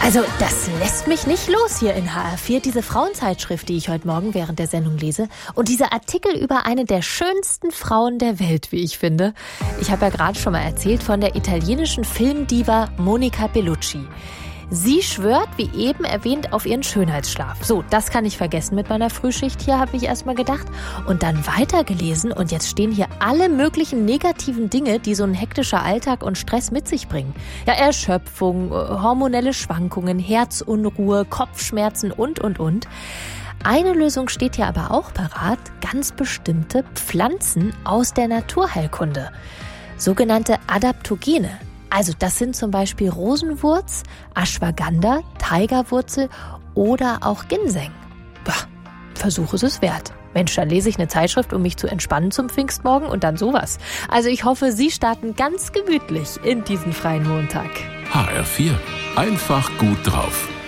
Also, das lässt mich nicht los hier in HR4, diese Frauenzeitschrift, die ich heute Morgen während der Sendung lese. Und dieser Artikel über eine der schönsten Frauen der Welt, wie ich finde. Ich habe ja gerade schon mal erzählt von der italienischen Filmdiva Monica Bellucci. Sie schwört, wie eben erwähnt, auf ihren Schönheitsschlaf. So, das kann ich vergessen mit meiner Frühschicht hier, habe ich erstmal gedacht. Und dann weitergelesen und jetzt stehen hier alle möglichen negativen Dinge, die so ein hektischer Alltag und Stress mit sich bringen. Ja, Erschöpfung, hormonelle Schwankungen, Herzunruhe, Kopfschmerzen und. Eine Lösung steht hier aber auch parat, ganz bestimmte Pflanzen aus der Naturheilkunde. Sogenannte Adaptogene. Also das sind zum Beispiel Rosenwurz, Ashwagandha, Tigerwurzel oder auch Ginseng. Bah, Versuch ist es wert. Mensch, dann lese ich eine Zeitschrift, um mich zu entspannen zum Pfingstmorgen und dann sowas. Also ich hoffe, Sie starten ganz gemütlich in diesen freien Montag. HR4. Einfach gut drauf.